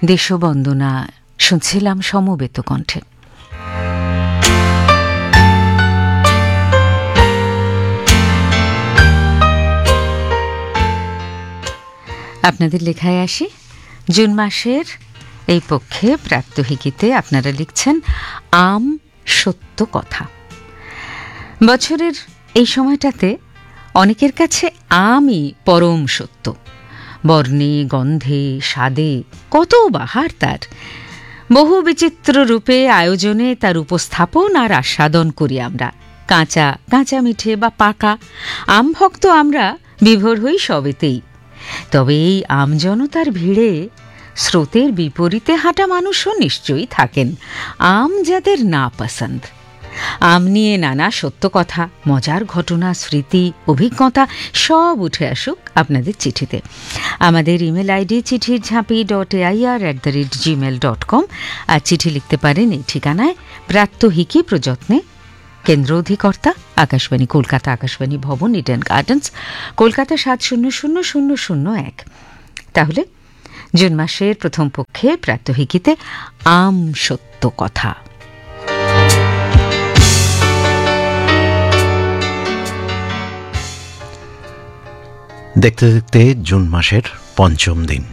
দেশবন্দনা শুনছিলাম সমবেত কণ্ঠে। আপনাদের লেখায় আসি। জুন মাসের এই পক্ষে প্রাত্যহিকীতে আপনারা লিখছেন আম সত্য কথা। বছরের এই সময়টাতে অনেকের কাছে আমই পরম সত্য। বর্ণে, গন্ধে, স্বাদে কত বাহার তার। বহু বিচিত্র রূপে আয়োজনে তার উপস্থাপন আর আস্বাদন করি আমরা। কাঁচা, কাঁচা মিঠে বা পাকা আম ভক্ত আমরা বিভোর হই সবেতেই। তবে এই আমজনতার ভিড়ে স্রোতের বিপরীতে হাঁটা মানুষও নিশ্চয়ই থাকেন, আম যাদের না পছন্দ। আম নিয়ে নানা সত্য কথা, মজার ঘটনা, স্মৃতি, অভিজ্ঞতা সব উঠে আসুক আপনাদের চিঠিতে। আমাদের ইমেল আইডি chithi.air@gmail.com আর চিঠি লিখতে পারেন এই ঠিকানায়, প্রাত্যহিকী প্রযত্নে, কেন্দ্র অধিকর্তা আকাশবাণী কলকাতা, আকাশবাণী ভবন, ইডেন গার্ডেন্স, কলকাতা 700001। তাহলে জুন মাসের প্রথম পক্ষে প্রাত্যহিকীতে আম সত্য কথা। দেখতে দেখতে জুন মাসের পঞ্চম দিন।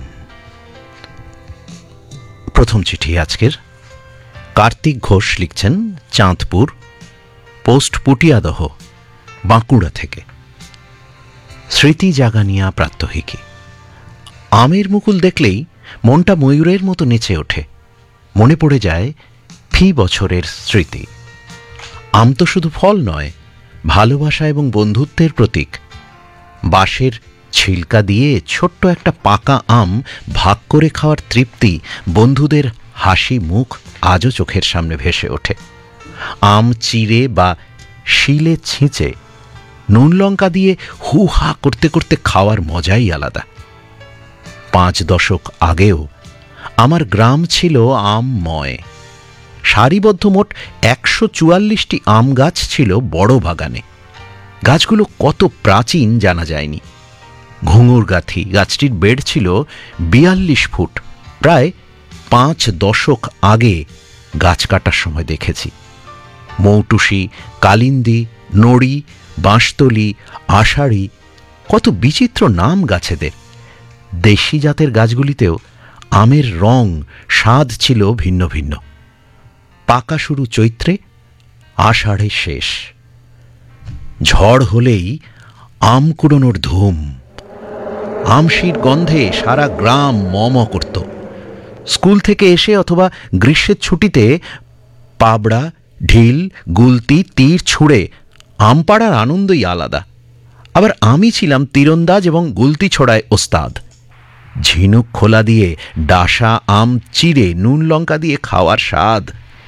প্রথম চিঠি আজকের। কার্তিক ঘোষ লিখছেন চাঁদপুর, পোস্ট পুটিয়াদহ, বাঁকুড়া থেকে। স্মৃতি জাগানিয়া প্রাত্যহিকী। আমের মুকুল দেখলেই মনটা ময়ূরের মতো নেচে ওঠে। মনে পড়ে যায় ফি বছরের স্মৃতি। আম তো শুধু ফল নয়, ভালোবাসা এবং বন্ধুত্বের প্রতীক। বাঁশের ছিলকা দিয়ে ছোট্ট একটা পাকা আম ভাগ করে খাওয়ার তৃপ্তি, বন্ধুদের হাসি মুখ আজও চোখের সামনে ভেসে ওঠে। আম চিড়ে বা শিলে ছিঁচে নুন লঙ্কা দিয়ে হু হা করতে করতে খাওয়ার মজাই আলাদা। 5 দশক আগেও আমার গ্রাম ছিল আমময়। সারিবদ্ধ মোট 144টি আম গাছ ছিল বড় বাগানে। গাছগুলো কত প্রাচীন জানা যায়নি। ঘুঙুর গাথি গাছটির বেড় ছিল 42 ফুট। প্রায় 5 দশক আগে গাছ কাটার সময় দেখেছি। মৌটুসি, কালিন্দি, নড়ি, বাঁশতলি, আষাঢ়ি, কত বিচিত্র নাম গাছেদের। দেশি জাতের গাছগুলিতেও আমের রং, স্বাদ ছিল ভিন্ন ভিন্ন। পাকা শুরু চৈত্রে, আষাঢ়ে শেষ। ঝড় হলেই আম কুড়োনোর ধুম। আমশির গন্ধে সারা গ্রাম মম করত। স্কুল থেকে এসে অথবা গ্রীষ্মের ছুটিতে পাবড়া, ঢিল, গুলতি, তীর ছুঁড়ে আম পাড়ার আনন্দই আলাদা। আবার আমি ছিলাম তীরন্দাজ এবং গুলতি ছোড়ায় ওস্তাদ। ঝিনুক খোলা দিয়ে ডাসা আম চিড়ে নুন লঙ্কা দিয়ে খাওয়ার স্বাদ।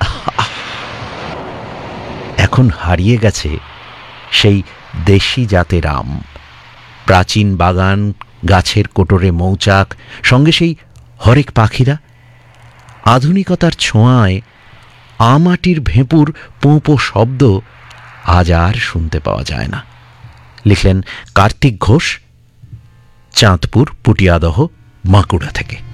এখন হারিয়ে গেছে সেই দেশি জাতের আম। প্রাচীন বাগান, গাছের কোটরে মৌচাক, সঙ্গে সেই হরেক পাখিরা। আধুনিকতার ছোঁয়ায় আমাটির ভেঁপুর পোঁপো শব্দ আজ আর শুনতে পাওয়া যায় না। লিখলেন কার্তিক ঘোষ, চাঁদপুর, পুটিয়াদহ, বাঁকুড়া থেকে।